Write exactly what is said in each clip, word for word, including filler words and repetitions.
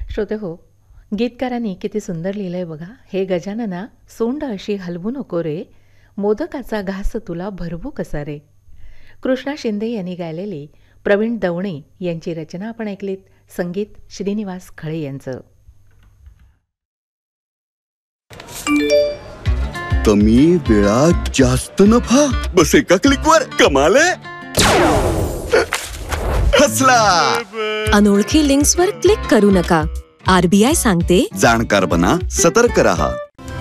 श्रोते हो, गीतकारांनी किती सुंदर लिहिलंय बघा. हे गजानना सोंड अशी हलवू नको रे, मोदकाचा घास तुला भरवू कसा रे. कृष्णा शिंदे यांनी गायलेली प्रवीण दवणे यांची रचना आपण ऐकलीत. संगीत श्रीनिवास खळे यांचं. कमी वेळात जास्त नफा, बस एका क्लिकवर कमाल आहे. हसला. अनोळखी लिंक्सवर क्लिक करू नका. आरबीआय सांगते, जाणकार बना, सतर्क रहा.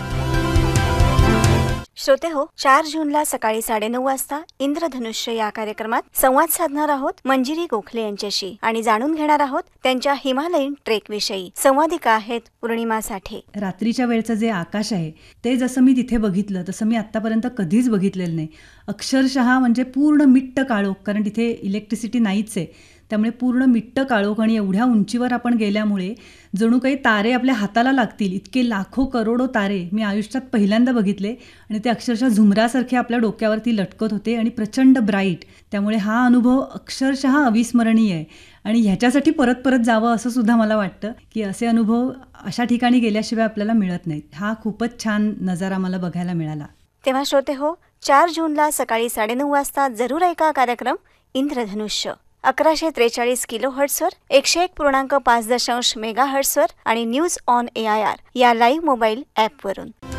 श्रोते हो, चार जूनला सकाळी साडेनऊ वाजता इंद्रधनुष्य या कार्यक्रमात संवाद साधणार आहोत मंजिरी गोखले यांच्याशी आणि जाणून घेणार आहोत त्यांच्या हिमालयन ट्रेक विषयी. संवादिका आहेत पौर्णिमा साठे. रात्रीच्या वेळचं जे आकाश आहे ते जसं मी तिथे बघितलं तसं मी आत्तापर्यंत कधीच बघितलेलं नाही. अक्षरशः म्हणजे पूर्ण मिट्ट काळोख, कारण तिथे इलेक्ट्रिसिटी नाहीच आहे. त्यामुळे पूर्ण मिट्ट काळोख आणि एवढ्या उंचीवर आपण गेल्यामुळे जणू काही तारे आपल्या हाताला लागतील इतके लाखो करोडो तारे मी आयुष्यात पहिल्यांदा बघितले आणि ते अक्षरशः झुमरासारखे आपल्या डोक्यावरती लटकत होते आणि प्रचंड ब्राईट. त्यामुळे हा अनुभव अक्षरशः अविस्मरणीय आहे आणि ह्याच्यासाठी परत परत जावं असं सुद्धा मला वाटतं की असे अनुभव अशा ठिकाणी गेल्याशिवाय आपल्याला मिळत नाहीत. हा खूपच छान नजारा मला बघायला मिळाला. तेव्हा श्रोते हो, चार जूनला सकाळी साडेनऊ वाजता जरूर ऐका कार्यक्रम इंद्रधनुष्य. अकराशे त्रेचाळीस किलो हर्ट्सवर, एकशे एक पूर्णांक पाच दशांश मेगा हर्ट्सवर आणि news on A I R या लाईव्ह मोबाईल ॲपवरून.